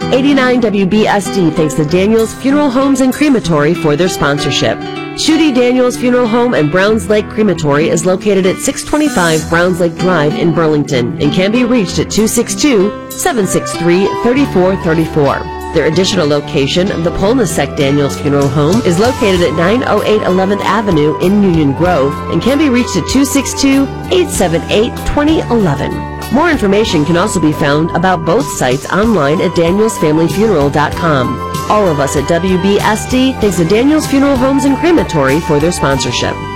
89 WBSD thanks the Daniels Funeral Homes and Crematory for their sponsorship. Shooty Daniels Funeral Home and Browns Lake Crematory is located at 625 Browns Lake Drive in Burlington and can be reached at 262-763-3434. Their additional location, the Polnasek Daniels Funeral Home, is located at 908 11th Avenue in Union Grove and can be reached at 262-878-2011. More information can also be found about both sites online at danielsfamilyfuneral.com. All of us at WBSD thanks the Daniels Funeral Homes and Crematory for their sponsorship.